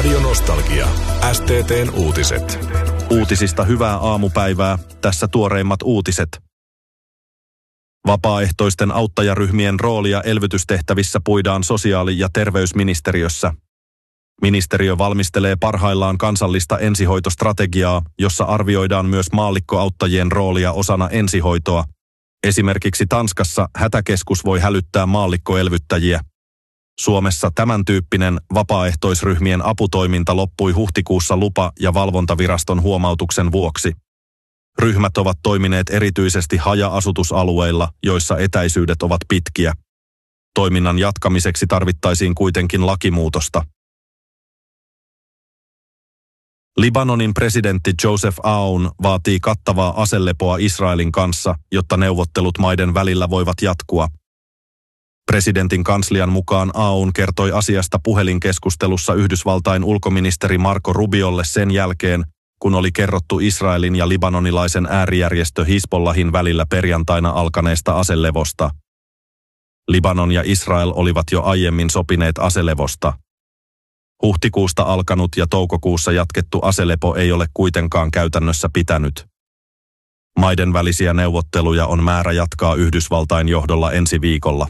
Radio Nostalgia. STT:n uutiset. Uutisista hyvää aamupäivää. Tässä tuoreimmat uutiset. Vapaaehtoisten auttajaryhmien roolia elvytystehtävissä puidaan sosiaali- ja terveysministeriössä. Ministeriö valmistelee parhaillaan kansallista ensihoitostrategiaa, jossa arvioidaan myös maallikkoauttajien roolia osana ensihoitoa. Esimerkiksi Tanskassa hätäkeskus voi hälyttää maallikkoelvyttäjiä. Suomessa tämän tyyppinen vapaaehtoisryhmien aputoiminta loppui huhtikuussa lupa- ja valvontaviraston huomautuksen vuoksi. Ryhmät ovat toimineet erityisesti haja-asutusalueilla, joissa etäisyydet ovat pitkiä. Toiminnan jatkamiseksi tarvittaisiin kuitenkin lakimuutosta. Libanonin presidentti Joseph Aoun vaatii kattavaa aselepoa Israelin kanssa, jotta neuvottelut maiden välillä voivat jatkua. Presidentin kanslian mukaan Aoun kertoi asiasta puhelinkeskustelussa Yhdysvaltain ulkoministeri Marco Rubiolle sen jälkeen, kun oli kerrottu Israelin ja libanonilaisen äärijärjestö Hizbollahin välillä perjantaina alkaneesta aselevosta. Libanon ja Israel olivat jo aiemmin sopineet aselevosta. Huhtikuusta alkanut ja toukokuussa jatkettu aselepo ei ole kuitenkaan käytännössä pitänyt. Maiden välisiä neuvotteluja on määrä jatkaa Yhdysvaltain johdolla ensi viikolla.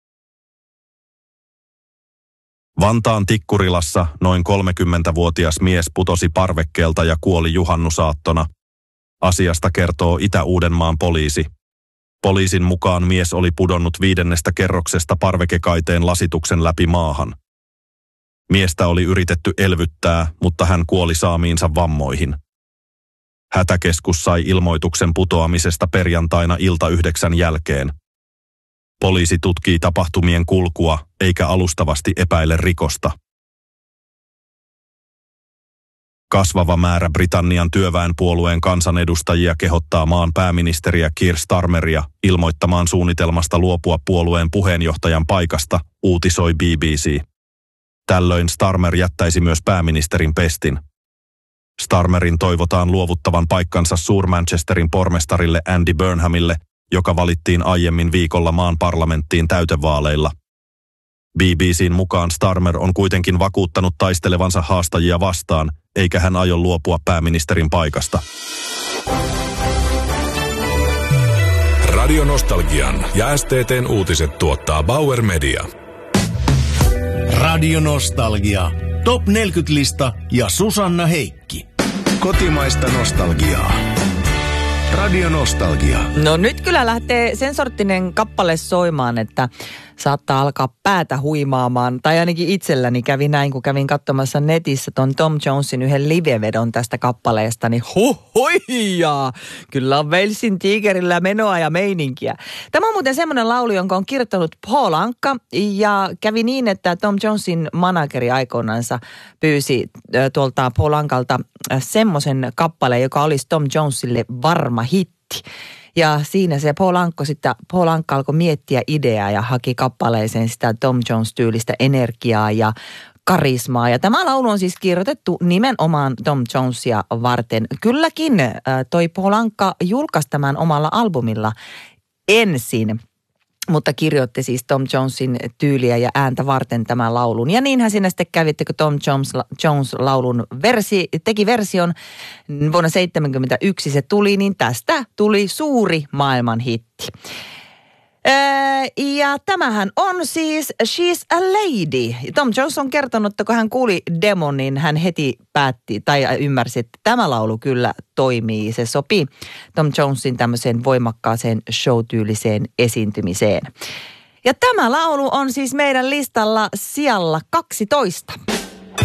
Vantaan Tikkurilassa noin 30-vuotias mies putosi parvekkeelta ja kuoli juhannusaattona. Asiasta kertoo Itä-Uudenmaan poliisi. Poliisin mukaan mies oli pudonnut 5. kerroksesta parvekekaiteen lasituksen läpi maahan. Miestä oli yritetty elvyttää, mutta hän kuoli saamiinsa vammoihin. Hätäkeskus sai ilmoituksen putoamisesta perjantaina ilta 9 jälkeen. Poliisi tutkii tapahtumien kulkua, eikä alustavasti epäile rikosta. Kasvava määrä Britannian työväenpuolueen kansanedustajia kehottaa maan pääministeriä Keir Starmeria ilmoittamaan suunnitelmasta luopua puolueen puheenjohtajan paikasta, uutisoi BBC. Tällöin Starmer jättäisi myös pääministerin pestin. Starmerin toivotaan luovuttavan paikkansa Suur-Manchesterin pormestarille Andy Burnhamille, joka valittiin aiemmin viikolla maan parlamenttiin täytevaaleilla. BBC:n mukaan Starmer on kuitenkin vakuuttanut taistelevansa haastajia vastaan, eikä hän aio luopua pääministerin paikasta. Radio Nostalgian ja STT:n uutiset tuottaa Bauer Media. Radio Nostalgia. Top 40-lista ja Susanna Heikki. Kotimaista nostalgiaa. Radio Nostalgia. No nyt kyllä lähtee sen sorttinen kappale soimaan, että saattaa alkaa päätä huimaamaan. Tai ainakin itselläni kävi näin, kun kävin katsomassa netissä ton Tom Jonesin yhden livevedon tästä kappaleesta, niin huhuijaa! Kyllä on Walesin Tigerillä menoa ja meininkiä. Tämä on muuten semmoinen laulu, jonka on kirjoittanut Paul Anka, ja kävi niin, että Tom Jonesin manageri aikoinansa pyysi tuolta Paul Ankalta semmoisen kappaleen, joka olisi Tom Jonesille varma hitti. Ja siinä se Paul Anka alkoi miettiä ideaa ja haki kappaleeseen sitä Tom Jones-tyylistä energiaa ja karismaa. Ja tämä laulu on siis kirjoitettu nimenomaan Tom Jonesia varten. Kylläkin toi Paul Anka julkaisi tämän omalla albumilla ensin, mutta kirjoitti siis Tom Jonesin tyyliä ja ääntä varten tämän laulun. Ja niinhän siinä sitten kävi, että kun Tom Jones laulun teki version vuonna 1971 se tuli, niin tästä tuli suuri maailman hitti. Ja tämähän on siis She's a Lady. Tom Jones on kertonut, että kun hän kuuli demon, niin hän heti päätti tai ymmärsi, että tämä laulu kyllä toimii. Se sopii Tom Jonesin tämmöiseen voimakkaaseen show-tyyliseen esiintymiseen. Ja tämä laulu on siis meidän listalla sijalla 12.